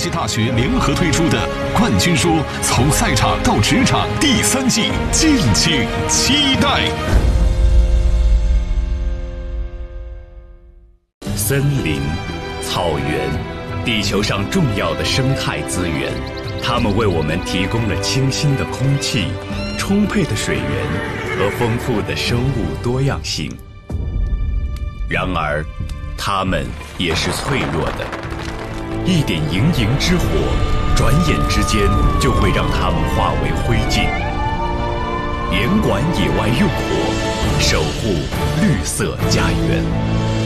西大学联合推出的《冠军说：从赛场到职场》第3季，敬请期待。 森林、草原，地球上重要的生态资源，它们为我们提供了清新的空气、充沛的水源和丰富的生物多样性。然而，它们也是脆弱的，一点营营之火，转眼之间就会让它们化为灰烬。严管野外用火，守护绿色家园。